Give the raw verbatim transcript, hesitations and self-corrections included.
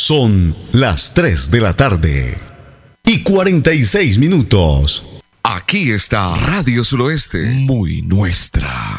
Son las tres de la tarde y cuarenta y seis minutos. Aquí está Radio Suroeste, muy nuestra.